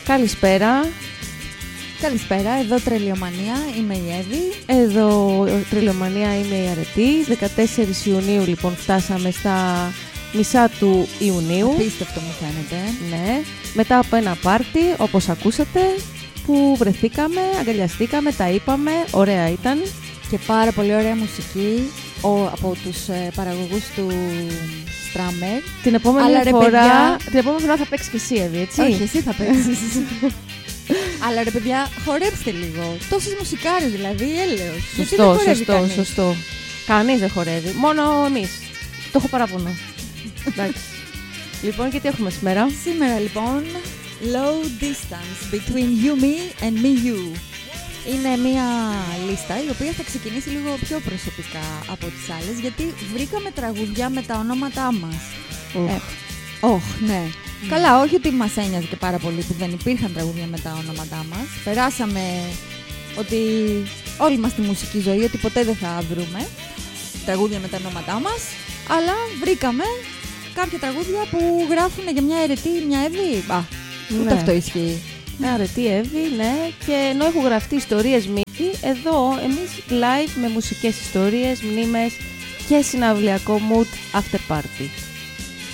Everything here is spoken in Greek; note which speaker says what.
Speaker 1: Καλησπέρα.
Speaker 2: Καλησπέρα, εδώ Τρελιομανία, είμαι η Εύη.
Speaker 1: Εδώ Τρελιομανία, είμαι η Αρετή. 14 Ιουνίου λοιπόν φτάσαμε στα μισά του Ιουνίου.
Speaker 2: Απίστευτο μου φαίνεται.
Speaker 1: Ναι, μετά από ένα πάρτι, όπως ακούσατε, που βρεθήκαμε, αγκαλιαστήκαμε, τα είπαμε, ωραία ήταν.
Speaker 2: Και πάρα πολύ ωραία μουσική από τους παραγωγούς του Strammer.
Speaker 1: Την επόμενη φορά θα παίξεις και εσύ, Εύη, έτσι?
Speaker 2: Όχι, εσύ θα παίξεις. Αλλά ρε παιδιά, χορέψτε λίγο. Τόσες μουσικάρες δηλαδή, έλεος.
Speaker 1: Σωστό. Κανείς δεν χορεύει, μόνο εμείς. Το έχω παράπονο. Εντάξει. Λοιπόν, και τι έχουμε σήμερα?
Speaker 2: Σήμερα λοιπόν, Low Distance Between You, Me and Me, You. Είναι μια λίστα η οποία θα ξεκινήσει λίγο πιο προσωπικά από τις άλλες, γιατί βρήκαμε τραγουδιά με τα ονόματά μας. Ναι. Καλά, όχι ότι μας ένοιαζε και πάρα πολύ που δεν υπήρχαν τραγούδια με τα ονόματά μας. Περάσαμε ότι όλη μας τη μουσική ζωή, ότι ποτέ δεν θα βρούμε τραγούδια με τα ονόματά μας, αλλά βρήκαμε κάποια τραγούδια που γράφουν για μια Αρετή ή μια Εύη. Ούτε αυτό ισχύει.
Speaker 1: Αρετή, Εύη, ναι. Και ενώ έχουν γραφτεί ιστορίες μύθοι, εδώ εμείς live με μουσικές ιστορίες, μνήμες και συναυλιακό mood after party.